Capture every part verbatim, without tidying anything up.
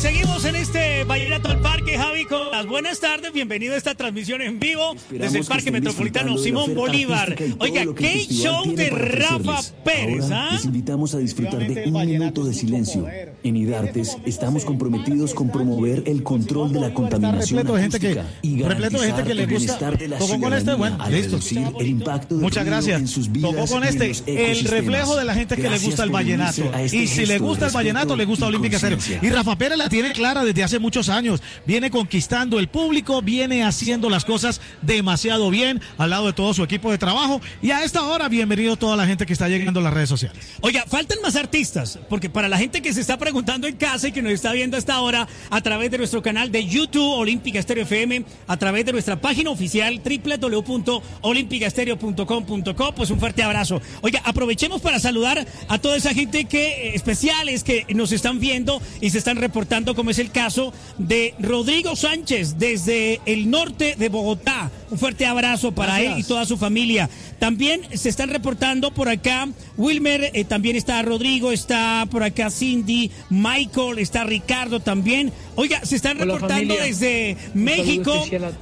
seguimos en este Vallenato al Parque, Javi, con las buenas tardes. Bienvenido a esta transmisión en vivo desde el Parque Metropolitano Simón Bolívar. Oiga, qué show de Rafa Pérez, ¿ah? Les invitamos a disfrutar de un minuto de silencio. En IDARTES estamos comprometidos con promover el control de la contaminación acústica y garantizar el bienestar de la ciudadanía al reducir el impacto del Muchas gracias. en sus vidas. Tocó con este el reflejo de la gente que le gusta el vallenato. Y si le gusta el vallenato, le gusta Olímpica Estéreo. Y Rafa Pérez la tiene clara desde hace muchos años. Viene conquistando el público, viene haciendo las cosas demasiado bien al lado de todo su equipo de trabajo. Y a esta hora, bienvenido toda la gente que está llegando a las redes sociales. Oiga, faltan más artistas, porque para la gente que se está preguntando en casa y que nos está viendo a esta hora a través de nuestro canal de YouTube, Olímpica Estéreo F M, a través de nuestra página oficial doble u doble u doble u punto olímpica estéreo punto com punto co, pues un fuerte abrazo. Oiga, aprovechemos para saludar a toda esa gente que eh, especiales que nos están viendo y se están reportando, como es el caso de Rodrigo Sánchez desde el norte de Bogotá. Un fuerte abrazo para Gracias. Él y toda su familia. También se están reportando por acá Wilmer, eh, también está Rodrigo, está por acá Cindy, Michael, está Ricardo también. Oiga, se están Hola, reportando familia. Desde México,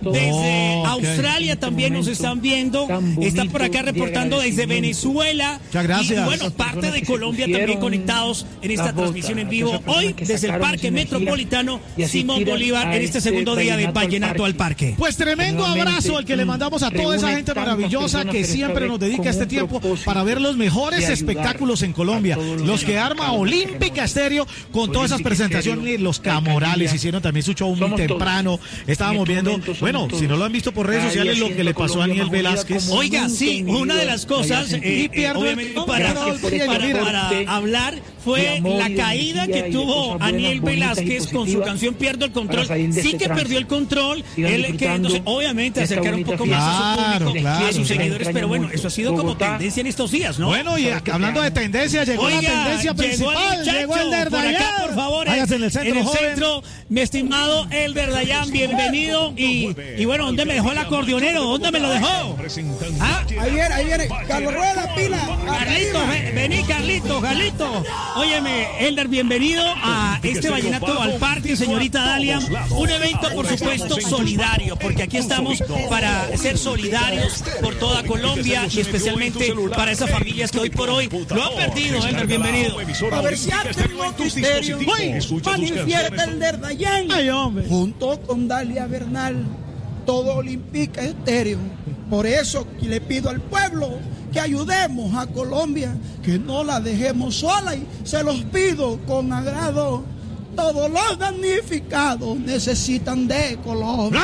desde oh, Australia okay. también nos están viendo. Está por acá reportando desde Venezuela. Muchas gracias. Y bueno, parte de Colombia también conectados en esta transmisión en vivo. Hoy desde el Parque Metropolitano Simón Bolívar en este segundo día de Vallenato al Parque. Pues tremendo abrazo al que le mandamos a toda esa gente maravillosa que siempre nos dedica este tiempo para ver los mejores espectáculos en Colombia. Los que arma Olímpica Estéreo con todas esas presentaciones. Los Camorales hicieron también su show muy temprano. Estábamos viendo, bueno, si no lo han visto por redes sociales, lo que le pasó a Aniel Velázquez. Oiga, sí, una de las cosas eh, eh, obviamente para, para, para hablar fue la caída que tuvo Aniel Velázquez con su canción Pierdo el Control. Sí que perdió el control, él queriéndose obviamente acercar un poco más a su público claro, y a sus seguidores, pero bueno, eso ha sido como tendencia en estos días, ¿no? Bueno, y hablando de tendencia, llegó Oiga, la tendencia principal, llegó el, muchacho, llegó el Elder Dayan. Por acá, por favor, en el centro, en el centro mi estimado Elder Dayan, bienvenido. Y, y bueno, ¿dónde me dejó el acordeonero? ¿Dónde me lo dejó? ¿Ah? Ahí viene, ahí viene, Carlos Rueda, pila. Carlitos, vení, Carlitos, Carlitos. Óyeme, Elder, bienvenido a este Vallenato al Parque, señorita Dalia. Un evento, por supuesto, solidario, porque aquí estamos para ser solidarios por toda Colombia y especialmente para esas familias que hoy por hoy lo han perdido. Elder, bienvenido. A ver si hacen un misterio. Manifiesta Elder Dayan. Ay, hombre. Junto con Dalia Bernal, todo Olímpica Estéreo. Por eso le pido al pueblo que ayudemos a Colombia, que no la dejemos sola, y se los pido con agrado. Todos los damnificados necesitan de Colombia.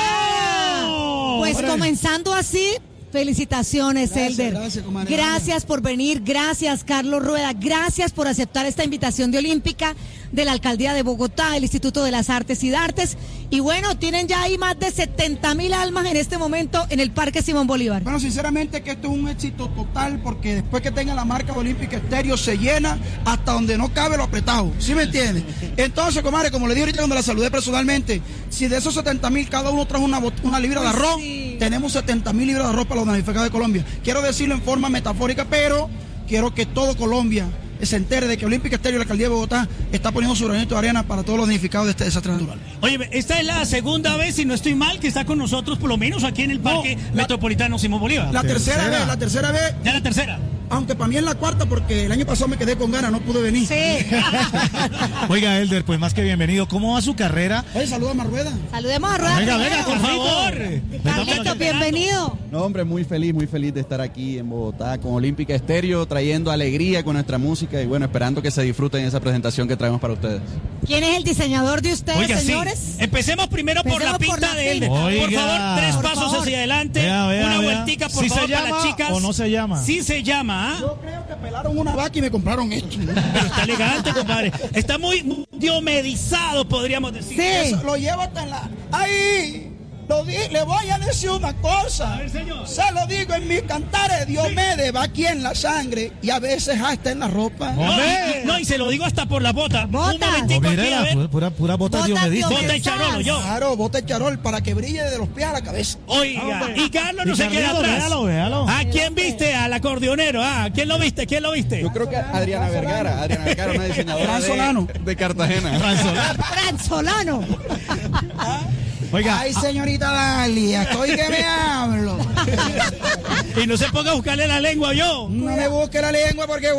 ¡No! Pues comenzando así, felicitaciones, gracias, Elder. Gracias, gracias por venir, gracias, Carlos Rueda, gracias por aceptar esta invitación de Olímpica, de la Alcaldía de Bogotá, el Instituto de las Artes y Dartes. Y bueno, tienen ya ahí más de setenta mil almas en este momento en el Parque Simón Bolívar. Bueno, sinceramente que esto es un éxito total, porque después que tenga la marca Olímpica Estéreo se llena hasta donde no cabe lo apretado. ¿Sí me entiendes? Entonces, comadre, como le dije ahorita cuando la saludé personalmente, si de esos setenta mil cada uno trajo una, una libra de arroz, sí. Tenemos setenta mil libras de arroz para los damnificados de Colombia. Quiero decirlo en forma metafórica, pero quiero que todo Colombia se entere de que Olímpica Estéreo y la Alcaldía de Bogotá está poniendo su granito de arena para todos los damnificados de este desastre natural. Oye, esta es la segunda vez, si no estoy mal, que está con nosotros, por lo menos aquí en el Parque no, la, Metropolitano Simón Bolívar. La tercera, tercera vez, la tercera vez. Ya la tercera. Aunque para mí es la cuarta, porque el año pasado me quedé con ganas, no pude venir. Sí. Oiga, Elder, pues más que bienvenido. ¿Cómo va su carrera? Oye, saluda a Marrueda. Saludemos a Rueda. Venga, venga, por favor. Carlitos, bienvenido. No, hombre, muy feliz, muy feliz de estar aquí en Bogotá con Olímpica Estéreo, trayendo alegría con nuestra música y bueno, esperando que se disfruten esa presentación que traemos para ustedes. ¿Quién es el diseñador de ustedes, Oiga, señores? Sí. Empecemos primero Empecemos por la pinta por la de Elder. Oiga. Por favor, tres por pasos favor. hacia adelante. Vea, vea, una vea. vueltica, por ¿Sí favor, se para llama las chicas. o no se llama? Sí se llama, ¿ah? Yo creo que pelaron una vaca y me compraron esto. Pero está elegante, compadre. Está muy diomedizado, podríamos decir. Sí. Eso, lo llevo hasta en la... ¡Ahí! Lo di, le voy a decir una cosa. A ver, señor. Se lo digo en mis cantares. Diomedes va aquí en la sangre y a veces hasta en la ropa. No, y, no, y se lo digo hasta por la bota. Botas. Un momentico Oh, aquí, mire, a ver. la pura, pura bota Botas diomedista. Bota el charolo, yo. Claro, bota el charol para que brille desde los pies a la cabeza. Oiga, y Carlos no Y se queda Carlito, atrás. véalo, véalo. ¿A quién viste? Al acordeonero. ¿A quién lo viste? ¿Quién lo viste? Yo creo que Adriana Vergara, Adriana Vergara, una diseñadora Fran Solano. de, de Cartagena. Franzolano. Oiga, Ay, señorita Dalia, estoy que me hablo. Y no se ponga a buscarle la lengua yo. No me busque la lengua porque